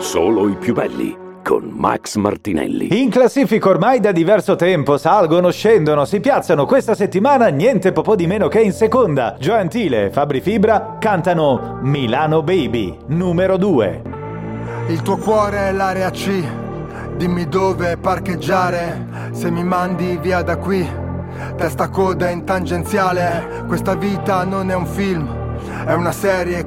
Solo i più belli con Max Martinelli. In classifica ormai da diverso tempo, salgono, scendono, si piazzano. Questa settimana niente po' di meno che in seconda. Gioiantile e Fabri Fibra cantano Milano Baby, numero 2. Il tuo cuore è l'area C, dimmi dove parcheggiare, se mi mandi via da qui, testa coda in tangenziale. Questa vita non è un film, è una serie